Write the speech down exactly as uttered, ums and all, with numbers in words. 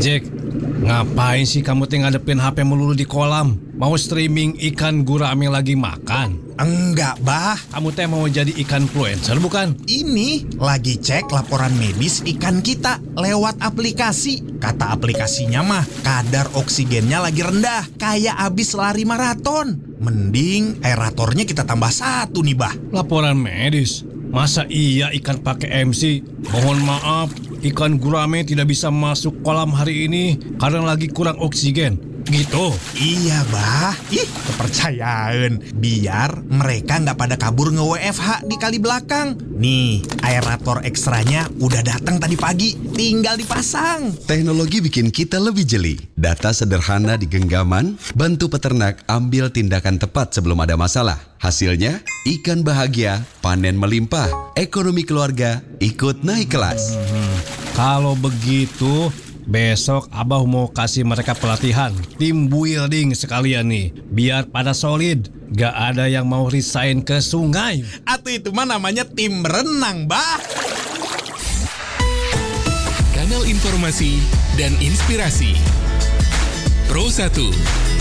Jack, ngapain sih kamu teh ngadepin H P melulu di kolam? Mau streaming ikan gurame lagi makan? Enggak, Bah. Kamu teh mau jadi ikan influencer bukan? Ini lagi cek laporan medis ikan kita lewat aplikasi. Kata aplikasinya mah kadar oksigennya lagi rendah, kayak abis lari maraton. Mending aeratornya kita tambah satu nih, Bah. Laporan medis? Masa iya ikan pakai M C? Mohon maaf, ikan gurame tidak bisa masuk kolam hari ini karena lagi kurang oksigen. Gitu? Iya, Bah. Ih, kepercayaan. Biar mereka nggak pada kabur nge-W F H di kali belakang. Nih, aerator ekstranya udah datang tadi pagi. Tinggal dipasang. Teknologi bikin kita lebih jeli. Data sederhana di genggaman, bantu peternak ambil tindakan tepat sebelum ada masalah. Hasilnya, ikan bahagia, panen melimpah, ekonomi keluarga ikut naik kelas. Hmm, kalau begitu, besok Abah mau kasih mereka pelatihan tim building sekalian nih, biar pada solid. Gak ada yang mau resign ke sungai. Atau itu mah namanya tim berenang, Bah. Kanal informasi dan inspirasi Pro satu.